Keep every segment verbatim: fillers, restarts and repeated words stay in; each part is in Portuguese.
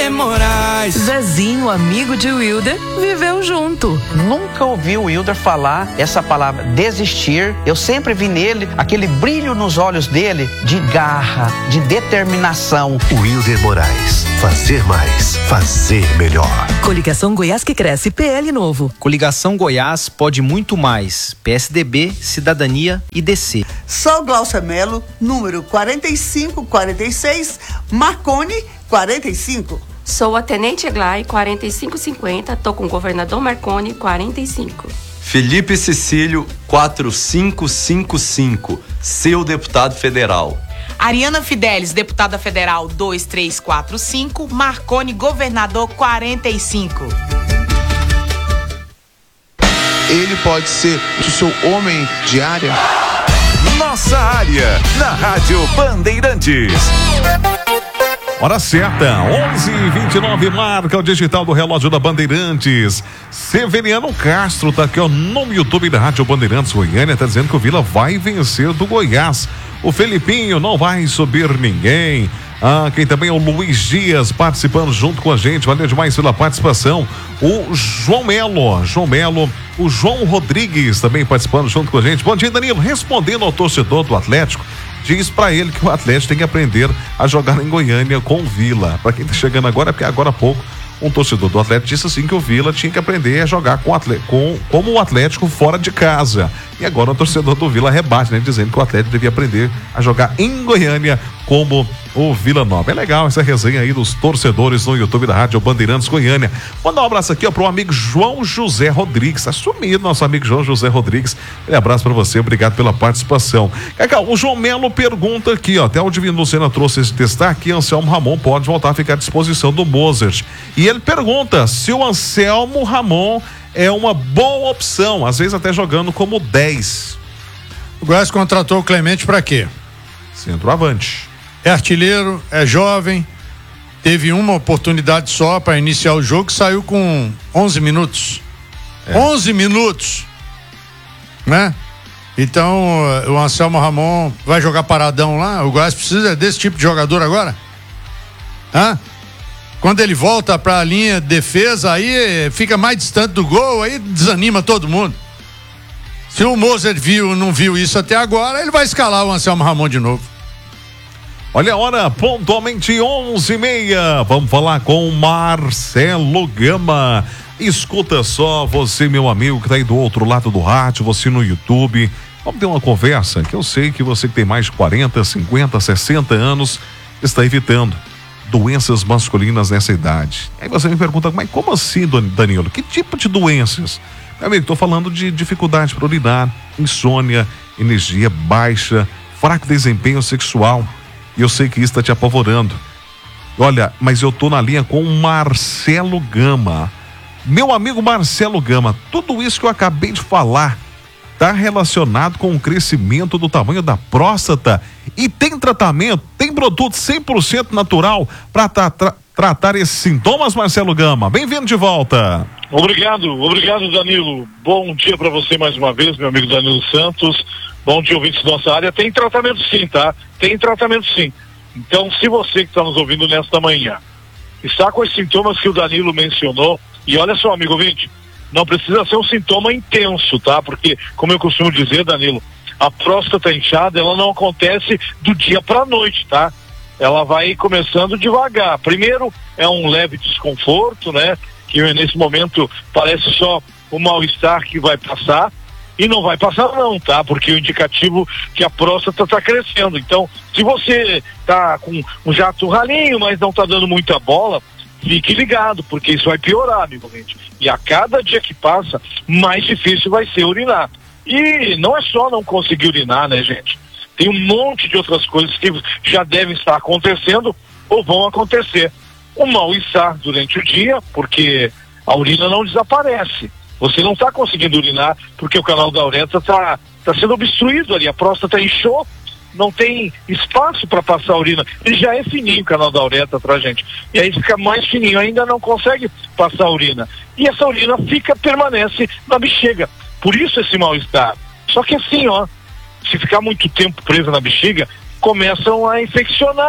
Wilder Moraes. Zezinho, amigo de Wilder, viveu junto. Nunca ouvi o Wilder falar essa palavra desistir. Eu sempre vi nele aquele brilho nos olhos dele de garra, de determinação. Wilder Moraes. Fazer mais, fazer melhor. Coligação Goiás que cresce, P L novo. Coligação Goiás pode muito mais. P S D B, Cidadania e D C. Sou Glaucia Melo, número quarenta e cinco quarenta e seis, Marconi quarenta e cinco. Sou a Tenente Eglai, quarenta e cinco cinquenta, tô com o governador Marconi, quarenta e cinco. Felipe Cecílio, quatro cinco cinco cinco, seu deputado federal. Ariana Fidelis, deputada federal dois três quatro cinco, Marconi, governador quarenta e cinco. Ele pode ser o seu homem de área? Nossa área, na Rádio Bandeirantes. Hora certa, onze e vinte e nove, marca o digital do relógio da Bandeirantes. Severiano Castro tá aqui ó, no YouTube da Rádio Bandeirantes Goiânia, tá dizendo que o Vila vai vencer do Goiás. O Felipinho não vai subir ninguém. Ah, quem também é o Luiz Dias participando junto com a gente, valeu demais pela participação. O João Melo, João Melo, o João Rodrigues também participando junto com a gente. Bom dia, Danilo, respondendo ao torcedor do Atlético, diz pra ele que o Atlético tem que aprender a jogar em Goiânia com o Vila. Pra quem tá chegando agora, é porque agora há pouco um torcedor do Atlético disse assim que o Vila tinha que aprender a jogar com, com como o Atlético fora de casa. E agora o torcedor do Vila rebate, né? Dizendo que o Atlético devia aprender a jogar em Goiânia como o Vila Nova. É legal essa resenha aí dos torcedores no YouTube da Rádio Bandeirantes Goiânia. Mandar um abraço aqui ó, pro amigo João José Rodrigues. Tá sumido nosso amigo João José Rodrigues. Um abraço pra você, obrigado pela participação. Cacau, o João Melo pergunta aqui, ó, até o Divino Lucena trouxe esse destaque, Anselmo Ramon pode voltar a ficar à disposição do Mozart. E ele pergunta se o Anselmo Ramon é uma boa opção, às vezes até jogando como dez. O Goiás contratou o Clemente pra quê? Centroavante. É artilheiro, é jovem, teve uma oportunidade só para iniciar o jogo, saiu com onze minutos. É. onze minutos, né? Então, o Anselmo Ramon vai jogar paradão lá. O Goiás precisa desse tipo de jogador agora? Hã? Quando ele volta para a linha de defesa, aí fica mais distante do gol, aí desanima todo mundo. Se o Mozart viu, não viu isso até agora, ele vai escalar o Anselmo Ramon de novo. Olha a hora, pontualmente onze e meia. Vamos falar com o Marcelo Gama. Escuta só, você, meu amigo, que tá aí do outro lado do rádio, você no YouTube. Vamos ter uma conversa, que eu sei que você que tem mais de quarenta, cinquenta, sessenta anos está evitando doenças masculinas nessa idade. Aí você me pergunta, mas como assim, Danilo? Que tipo de doenças? Meu amigo, tô falando de dificuldade para urinar, insônia, energia baixa, fraco desempenho sexual. E eu sei que isso está te apavorando. Olha, mas eu tô na linha com o Marcelo Gama. Meu amigo Marcelo Gama, tudo isso que eu acabei de falar está relacionado com o crescimento do tamanho da próstata e tem tratamento, tem produto cem por cento natural para tra tra tratar esses sintomas, Marcelo Gama. Bem-vindo de volta. Obrigado, obrigado, Danilo. Bom dia para você mais uma vez, meu amigo Danilo Santos. Bom dia, ouvintes da nossa área. Tem tratamento sim, tá? Tem tratamento sim. Então, se você que está nos ouvindo nesta manhã está com os sintomas que o Danilo mencionou, e olha só, amigo ouvinte, não precisa ser um sintoma intenso, tá? Porque, como eu costumo dizer, Danilo, a próstata inchada, ela não acontece do dia para a noite, tá? Ela vai começando devagar. Primeiro é um leve desconforto, né? Que nesse momento parece só o mal-estar que vai passar. E não vai passar não, tá? Porque o indicativo que a próstata está crescendo. Então, se você tá com um jato ralinho, mas não tá dando muita bola, fique ligado, porque isso vai piorar, amigo gente. E a cada dia que passa, mais difícil vai ser urinar. E não é só não conseguir urinar, né, gente? Tem um monte de outras coisas que já devem estar acontecendo ou vão acontecer. O mal-estar durante o dia, porque a urina não desaparece. Você não está conseguindo urinar porque o canal da uretra está tá sendo obstruído ali, a próstata inchou, não tem espaço para passar a urina. Ele já é fininho o canal da uretra pra gente. E aí fica mais fininho, ainda não consegue passar a urina. E essa urina fica, permanece na bexiga. Por isso esse mal-estar. Só que assim, ó, se ficar muito tempo preso na bexiga, começam a infeccionar.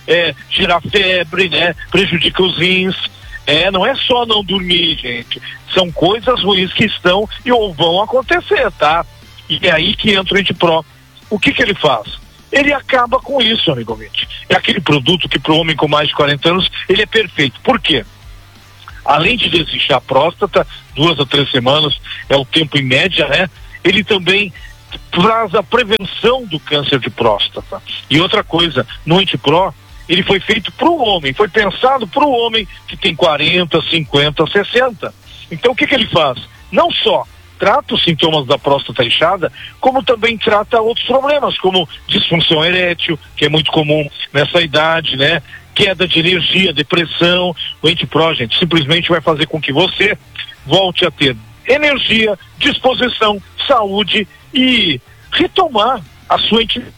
é, gerar febre, né? Prejudica os rins. É, não é só não dormir, gente. São coisas ruins que estão e ou vão acontecer, tá? E é aí que entra o Antipro. O que que ele faz? Ele acaba com isso, amigo ouvinte. É aquele produto que para o homem com mais de quarenta anos, ele é perfeito. Por quê? Além de desistir a próstata, duas a três semanas é o tempo em média, né? Ele também traz a prevenção do câncer de próstata. E outra coisa, no Antipro, ele foi feito para o homem, foi pensado para o homem que tem quarenta, cinquenta, sessenta. Então o que que ele faz? Não só trata os sintomas da próstata inchada, como também trata outros problemas, como disfunção erétil, que é muito comum nessa idade, né? Queda de energia, depressão. O Antipro, gente, simplesmente vai fazer com que você volte a ter energia, disposição, saúde e retomar a sua intimidade.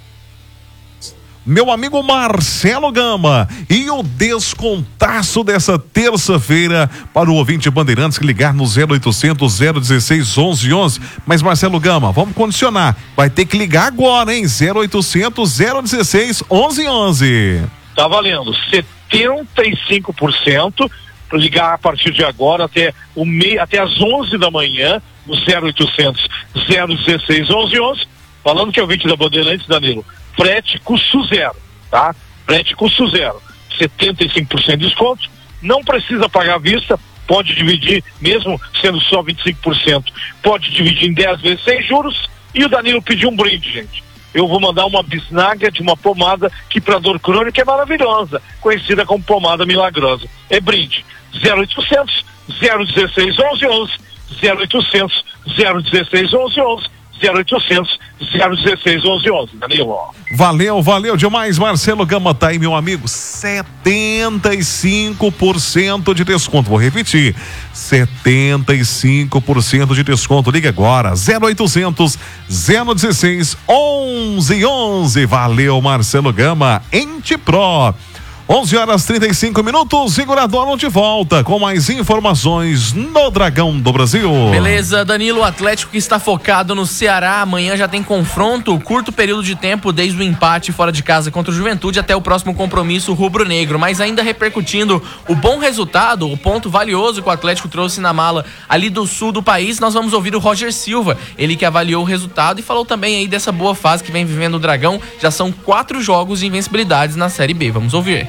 Meu amigo Marcelo Gama, e o descontaço dessa terça-feira para o ouvinte Bandeirantes que ligar no zero oitocentos, zero dezesseis, onze onze. Mas Marcelo Gama, vamos condicionar, vai ter que ligar agora, hein? zero oitocentos, zero dezesseis, onze onze. Tá valendo setenta e cinco por cento para ligar a partir de agora até o meio, até as onze da manhã, no zero oitocentos, zero dezesseis, onze onze. Falando que é o ouvinte da Bandeirantes, Danilo, frete custo zero, tá? Frete custo zero, setenta e cinco por cento de desconto, não precisa pagar à vista, pode dividir, mesmo sendo só vinte e cinco por cento, pode dividir em dez vezes sem juros. E o Danilo pediu um brinde, gente. Eu vou mandar uma bisnaga de uma pomada que para dor crônica é maravilhosa, conhecida como pomada milagrosa. É brinde, zero oitocentos, zero dezesseis, onze onze, zero oitocentos, zero dezesseis, onze onze, zero oitocentos, zero dezesseis, onze onze, Danilo. Valeu, valeu demais, Marcelo Gama, tá aí, meu amigo, setenta e cinco por cento de desconto, vou repetir, setenta e cinco por cento de desconto, liga agora, zero oitocentos, zero dezesseis, onze onze, valeu, Marcelo Gama, Antipro. onze horas e trinta e cinco minutos, Segurador de volta com mais informações no Dragão do Brasil. Beleza, Danilo, o Atlético que está focado no Ceará, amanhã já tem confronto, curto período de tempo desde o empate fora de casa contra o Juventude até o próximo compromisso rubro-negro, mas ainda repercutindo o bom resultado, o ponto valioso que o Atlético trouxe na mala ali do sul do país, nós vamos ouvir o Roger Silva, ele que avaliou o resultado e falou também aí dessa boa fase que vem vivendo o Dragão, já são quatro jogos de invencibilidades na Série B, vamos ouvir.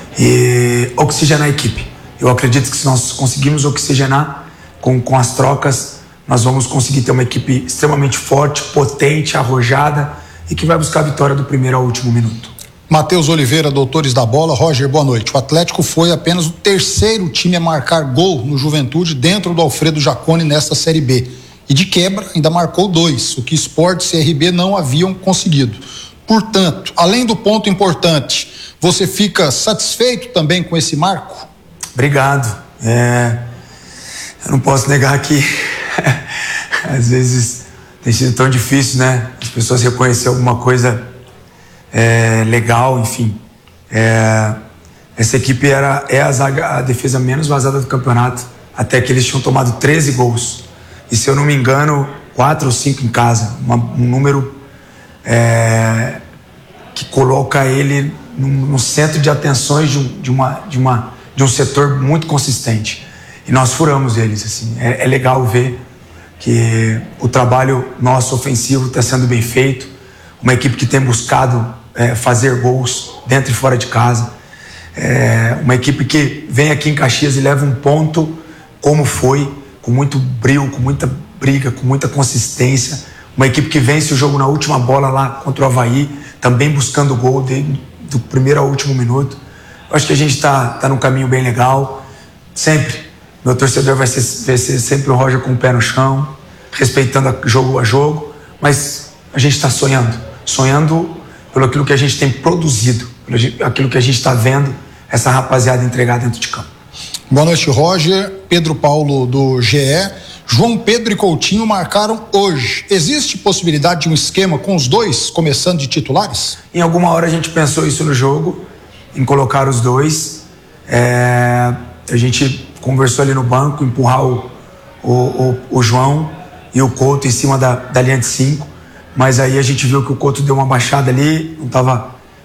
E oxigenar a equipe. Eu acredito que se nós conseguirmos oxigenar com, com as trocas, nós vamos conseguir ter uma equipe extremamente forte, potente, arrojada e que vai buscar a vitória do primeiro ao último minuto. Matheus Oliveira, Doutores da Bola. Roger, boa noite. O Atlético foi apenas o terceiro time a marcar gol no Juventude dentro do Alfredo Jaconi nesta Série B. E de quebra ainda marcou dois, o que Sport e C R B não haviam conseguido. Portanto, além do ponto importante, você fica satisfeito também com esse marco? Obrigado. É, eu não posso negar que às vezes tem sido tão difícil, né? As pessoas reconhecer alguma coisa é, legal, enfim. É, essa equipe era, é a, zaga, a defesa menos vazada do campeonato, até que eles tinham tomado treze gols. E se eu não me engano, quatro ou cinco em casa. Uma, um número é, que coloca ele no, no centro de atenções de, um, de, uma, de, uma, de um setor muito consistente. E nós furamos eles. Assim. É, é legal ver que o trabalho nosso ofensivo está sendo bem feito. Uma equipe que tem buscado é, fazer gols dentro e fora de casa. É, uma equipe que vem aqui em Caxias e leva um ponto como foi, com muito brilho, com muita briga, com muita consistência. Uma equipe que vence o jogo na última bola lá contra o Avaí, também buscando o gol de, do primeiro ao último minuto. Eu acho que a gente está tá num caminho bem legal. Sempre. Meu torcedor vai ser, vai ser sempre o Roger com o pé no chão, respeitando a, jogo a jogo, mas a gente está sonhando. Sonhando pelo aquilo que a gente tem produzido, pelo aquilo que a gente está vendo essa rapaziada entregar dentro de campo. Boa noite, Roger. Pedro Paulo do G E. João Pedro e Coutinho marcaram hoje. Existe possibilidade de um esquema com os dois começando de titulares? Em alguma hora a gente pensou isso no jogo, em colocar os dois. É, a gente conversou ali no banco, empurrar o, o, o, o João e o Couto em cima da, da linha de cinco. Mas aí a gente viu que o Couto deu uma baixada ali, não estava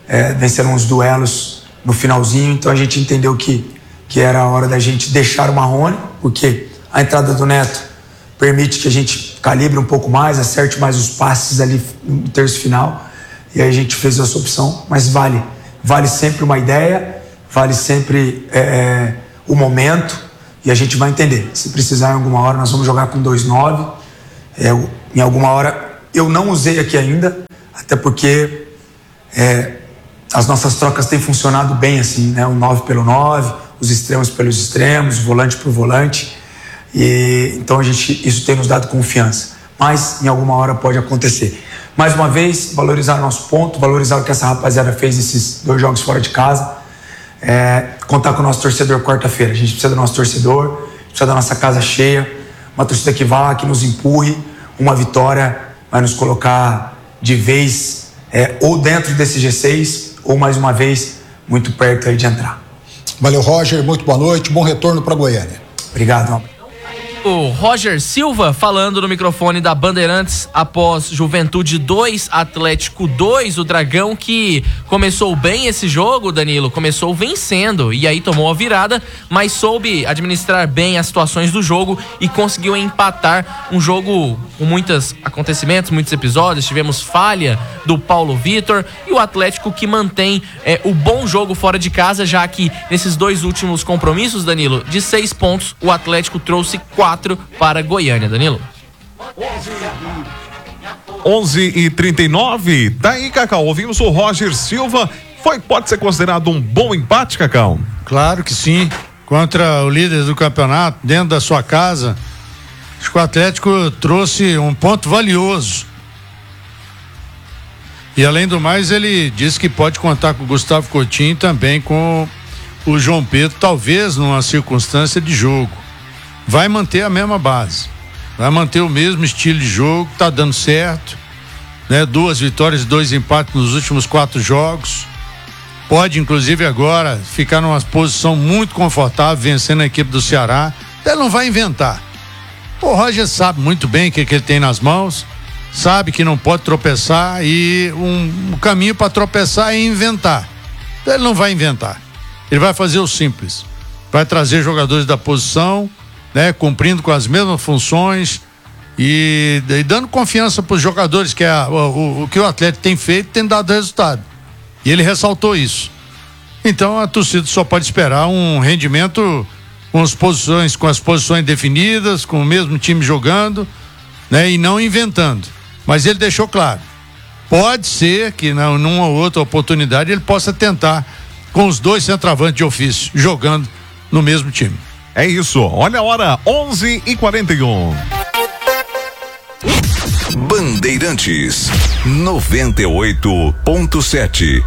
é, venceram uns duelos no finalzinho, então a gente entendeu que, que era a hora da gente deixar o Marrone, porque a entrada do Neto permite que a gente calibre um pouco mais, acerte mais os passes ali no terço final, e aí a gente fez essa opção, mas vale, vale sempre uma ideia, vale sempre é, o momento, e a gente vai entender. Se precisar em alguma hora, nós vamos jogar com dois nove, é, em alguma hora, eu não usei aqui ainda, até porque é, as nossas trocas têm funcionado bem assim, né? O nove pelo nove, os extremos pelos extremos, o volante por volante, e então a gente, isso tem nos dado confiança, mas em alguma hora pode acontecer. Mais uma vez, valorizar nosso ponto, valorizar o que essa rapaziada fez nesses dois jogos fora de casa, é, contar com o nosso torcedor quarta-feira. A gente precisa do nosso torcedor, precisa da nossa casa cheia, uma torcida que vá, que nos empurre. Uma vitória vai nos colocar de vez é, ou dentro desse G seis ou mais uma vez muito perto aí de entrar. Valeu, Roger, muito boa noite, bom retorno para Goiânia. Obrigado, Albert. O Roger Silva falando no microfone da Bandeirantes após Juventude dois, Atlético dois, o Dragão que começou bem esse jogo, Danilo, começou vencendo e aí tomou a virada, mas soube administrar bem as situações do jogo e conseguiu empatar um jogo com muitos acontecimentos, muitos episódios. Tivemos falha do Paulo Vitor e o Atlético que mantém é, o bom jogo fora de casa, já que nesses dois últimos compromissos, Danilo, de seis pontos, o Atlético trouxe quatro para Goiânia, Danilo. onze e trinta e nove, tá aí, Cacau, ouvimos o Roger Silva. Foi, pode ser considerado um bom empate, Cacau? Claro que sim, contra o líder do campeonato, dentro da sua casa. Acho que o Atlético trouxe um ponto valioso. E além do mais, ele disse que pode contar com o Gustavo Coutinho e também com o João Pedro, talvez numa circunstância de jogo. Vai manter a mesma base, vai manter o mesmo estilo de jogo, tá dando certo, né? Duas vitórias e dois empates nos últimos quatro jogos. Pode, inclusive, agora ficar numa posição muito confortável, vencendo a equipe do Ceará. Ele não vai inventar. O Roger sabe muito bem o que, que ele tem nas mãos, sabe que não pode tropeçar e um, um caminho para tropeçar é inventar. Então, ele não vai inventar. Ele vai fazer o simples. Vai trazer jogadores da posição, né, cumprindo com as mesmas funções e, e dando confiança para os jogadores, que é a, o, o que o Atlético tem feito, tem dado resultado. E ele ressaltou isso. Então a torcida só pode esperar um rendimento com as posições, com as posições definidas, com o mesmo time jogando, né, e não inventando. Mas ele deixou claro, pode ser que não, numa outra oportunidade ele possa tentar com os dois centroavantes de ofício jogando no mesmo time. É isso, olha a hora, onze e quarenta e um. Bandeirantes noventa e oito ponto sete.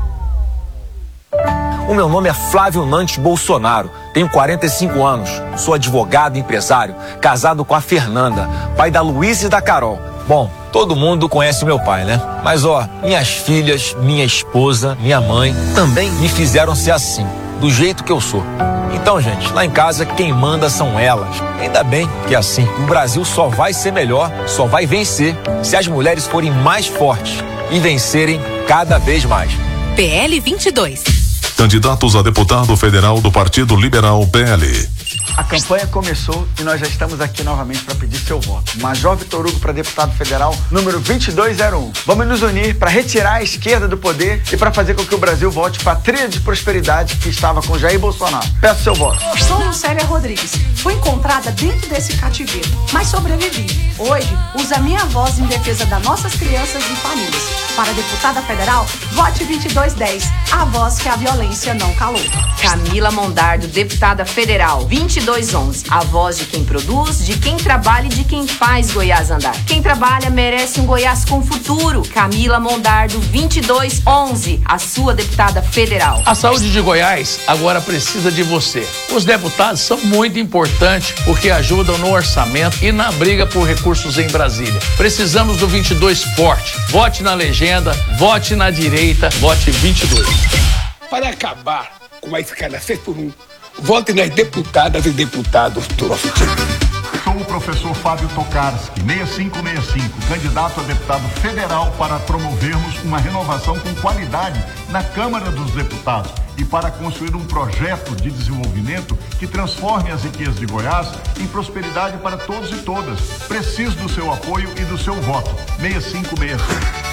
O meu nome é Flávio Nantes Bolsonaro, tenho quarenta e cinco anos, sou advogado e empresário, casado com a Fernanda, pai da Luísa e da Carol. Bom, todo mundo conhece o meu pai, né? Mas ó, minhas filhas, minha esposa, minha mãe também me fizeram ser assim, do jeito que eu sou. Então, gente, lá em casa quem manda são elas. Ainda bem que é assim. O Brasil só vai ser melhor, só vai vencer se as mulheres forem mais fortes e vencerem cada vez mais. P L vinte e dois. Candidatos a deputado federal do Partido Liberal P L. A campanha começou e nós já estamos aqui novamente para pedir seu voto. Major Vitor Hugo para deputado federal, número vinte e dois zero um. Vamos nos unir para retirar a esquerda do poder e para fazer com que o Brasil volte para a trilha de prosperidade que estava com Jair Bolsonaro. Peço seu voto. Sou Lucélia Rodrigues. Fui encontrada dentro desse cativeiro, mas sobrevivi. Hoje, uso a minha voz em defesa das nossas crianças e famílias. Para deputada federal, vote vinte e dois dez. A voz que a violência não calou. Camila Mondardo, deputada federal, vinte e dois onze. A voz de quem produz, de quem trabalha e de quem faz Goiás andar. Quem trabalha merece um Goiás com futuro. Camila Mondardo, vinte e dois onze. A sua deputada federal. A saúde de Goiás agora precisa de você. Os deputados são muito importantes porque ajudam no orçamento e na briga por recursos em Brasília. Precisamos do vinte e dois forte. Vote na legenda, vote na direita, vote vinte e dois. Para acabar com a escala seis por um, vote nas deputadas e deputados do nosso time. Eu sou o professor Fábio Tokarski, seis cinco seis cinco, candidato a deputado federal para promovermos uma renovação com qualidade na Câmara dos Deputados e para construir um projeto de desenvolvimento que transforme as riquezas de Goiás em prosperidade para todos e todas. Preciso do seu apoio e do seu voto. seis cinco seis cinco.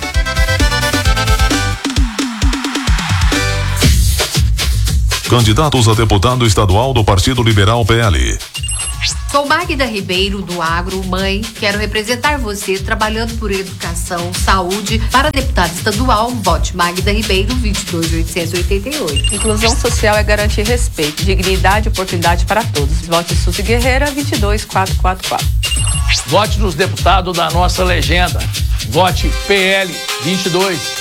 Candidatos a deputado estadual do Partido Liberal P L. Sou Magda Ribeiro, do Agro, mãe. Quero representar você trabalhando por educação, saúde. Para deputado estadual, vote Magda Ribeiro, vinte e dois mil oitocentos e oitenta e oito. Inclusão social é garantir respeito, dignidade e oportunidade para todos. Vote Suzy Guerreira, vinte e dois mil quatrocentos e quarenta e quatro. Vote nos deputados da nossa legenda. Vote P L vinte e dois.